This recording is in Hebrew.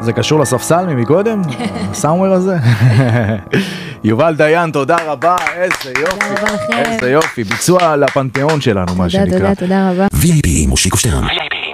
זה קשור לספסל מקודם? הסאומר הזה? יובל דיין, תודה רבה, איזה יופי, איזה יופי, ביצוע לפנתיאון שלנו, מה שנקרא. תודה רבה. VIP מושיקו שטרן.